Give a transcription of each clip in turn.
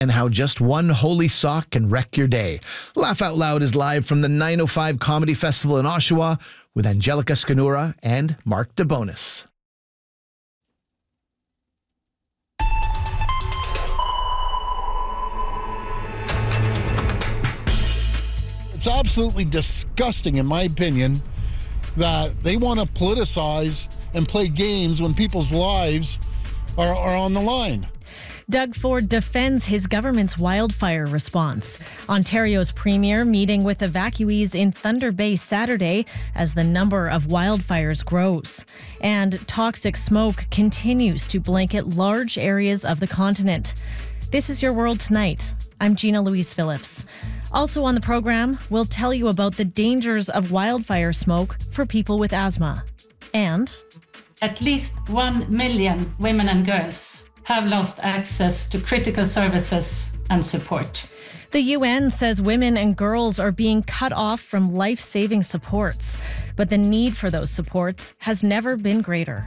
and how just one holy sock can wreck your day. Laugh Out Loud is live from the 905 Comedy Festival in Oshawa with Angelica Scanura and Mark DeBonis. It's absolutely disgusting, in my opinion, that they want to politicize and play games when people's lives are on the line. Doug Ford defends his government's wildfire response. Ontario's premier meeting with evacuees in Thunder Bay Saturday as the number of wildfires grows. And toxic smoke continues to blanket large areas of the continent. This is Your World Tonight. I'm Gina Louise Phillips. Also on the program, we'll tell you about the dangers of wildfire smoke for people with asthma. And at least 1 million women and girls have lost access to critical services and support. The UN says women and girls are being cut off from life-saving supports, but the need for those supports has never been greater.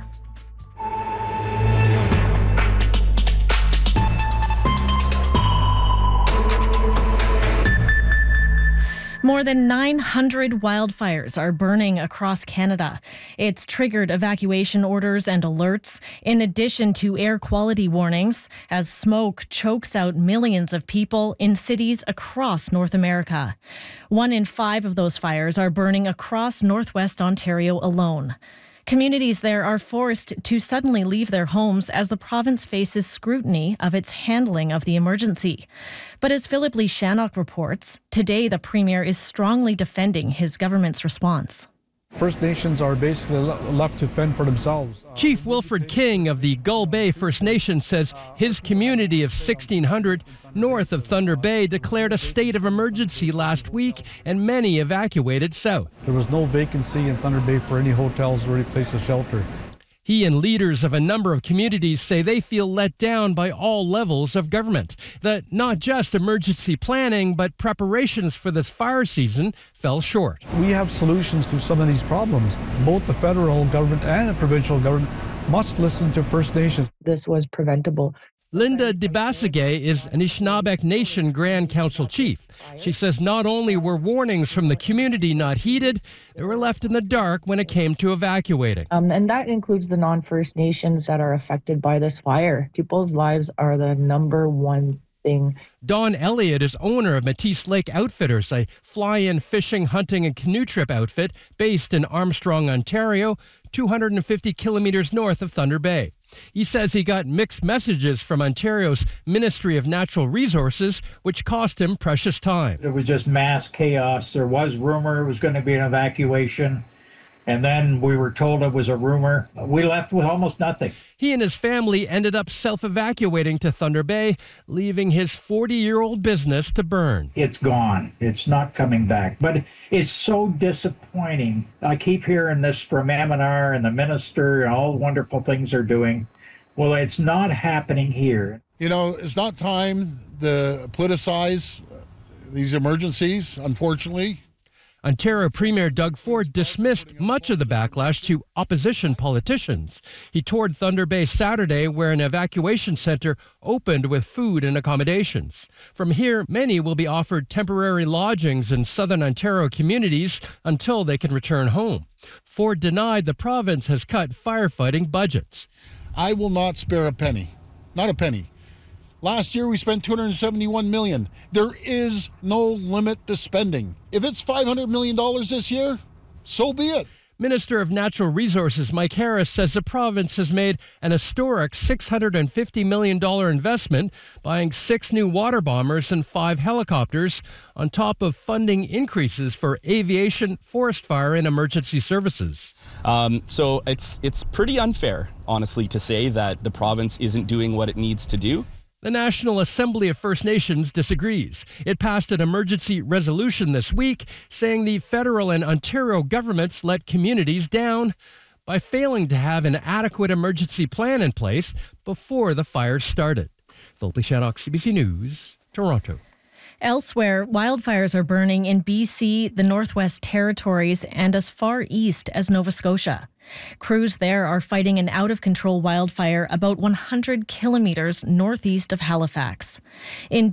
More than 900 wildfires are burning across Canada. It's triggered evacuation orders and alerts, in addition to air quality warnings, as smoke chokes out millions of people in cities across North America. 1 in 5 of those fires are burning across Northwest Ontario alone. Communities there are forced to suddenly leave their homes as the province faces scrutiny of its handling of the emergency. But as Philip Lee Shannock reports, today the Premier is strongly defending his government's response. First Nations are basically left to fend for themselves. Chief Wilfred King of the Gull Bay First Nation says his community of 1,600 north of Thunder Bay declared a state of emergency last week, and many evacuated south. There was no vacancy in Thunder Bay for any hotels or any place of shelter. He and leaders of a number of communities say they feel let down by all levels of government. That not just emergency planning, but preparations for this fire season fell short. We have solutions to some of these problems. Both the federal government and the provincial government must listen to First Nations. This was preventable. Linda DeBasige is Anishinaabeg Nation Grand Council Chief. She says not only were warnings from the community not heeded, they were left in the dark when it came to evacuating. And that includes the non-First Nations that are affected by this fire. People's lives are the number one thing. Don Elliott is owner of Matisse Lake Outfitters, a fly-in fishing, hunting, and canoe trip outfit based in Armstrong, Ontario, 250 kilometers north of Thunder Bay. He says he got mixed messages from Ontario's Ministry of Natural Resources, which cost him precious time. It was just mass chaos. There was rumor it was going to be an evacuation, and then we were told it was a rumor. We left with almost nothing. He and his family ended up self-evacuating to Thunder Bay, leaving his 40-year-old business to burn. It's gone. It's not coming back. But it's so disappointing. I keep hearing this from M&R and the minister and all the wonderful things they're doing. Well, it's not happening here. You know, it's not time to politicize these emergencies, unfortunately. Ontario Premier Doug Ford dismissed much of the backlash to opposition politicians. He toured Thunder Bay Saturday, where an evacuation centre opened with food and accommodations. From here, many will be offered temporary lodgings in southern Ontario communities until they can return home. Ford denied the province has cut firefighting budgets. I will not spare a penny. Not a penny. Last year, we spent $271 million. There is no limit to spending. If it's $500 million this year, so be it. Minister of Natural Resources Mike Harris says the province has made an historic $650 million investment, buying 6 new water bombers and 5 helicopters, on top of funding increases for aviation, forest fire, and emergency services. So it's pretty unfair, honestly, to say that the province isn't doing what it needs to do. The National Assembly of First Nations disagrees. It passed an emergency resolution this week saying the federal and Ontario governments let communities down by failing to have an adequate emergency plan in place before the fires started. Philip Lee Shannock, CBC News, Toronto. Elsewhere, wildfires are burning in BC, the Northwest Territories, and as far east as Nova Scotia. Crews there are fighting an out-of-control wildfire about 100 kilometers northeast of Halifax. In